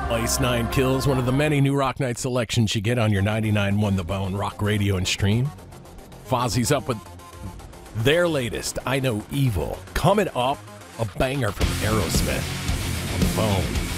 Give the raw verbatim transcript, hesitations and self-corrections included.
Ice Nine Kills, one of the many new Rock Night selections you get on your ninety-nine one The Bone Rock Radio and Stream. Fozzie's up with their latest, I Know Evil. Coming up, a banger from Aerosmith on The Bone.